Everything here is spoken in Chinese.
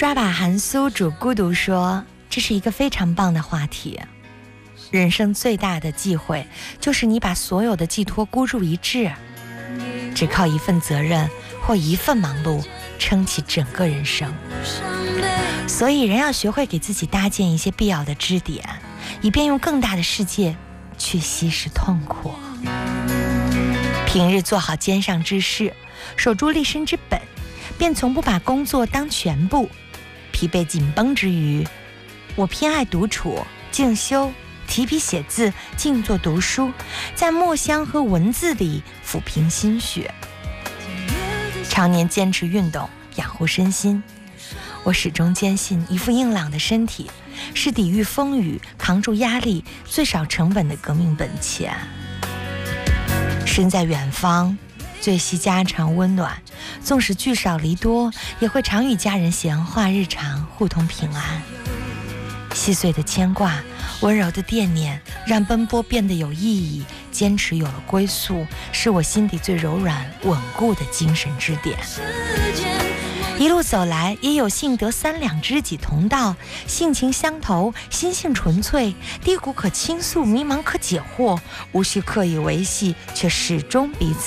抓把寒苏煮孤独说，这是一个非常棒的话题。人生最大的忌讳就是你把所有的寄托孤注一掷，只靠一份责任或一份忙碌撑起整个人生。所以人要学会给自己搭建一些必要的支点，以便用更大的世界去稀释痛苦。平日做好肩上之事，守住立身之本，便从不把工作当全部。疲惫紧绷之余，我偏爱独处静修，提笔写字，静坐读书，在墨香和文字里抚平心血。常年坚持运动，养护身心。我始终坚信，一副硬朗的身体是抵御风雨、扛住压力最少成本的革命本钱。身在远方，最惜家常温暖，纵使聚少离多，也会常与家人闲话日常，互通平安。细碎的牵挂，温柔的惦念，让奔波变得有意义，坚持有了归宿，是我心底最柔软稳固的精神支点。一路走来，也有幸得3两知己同道，性情相投，心性纯粹，低谷可倾诉，迷茫可解惑，无需刻意维系，却始终彼此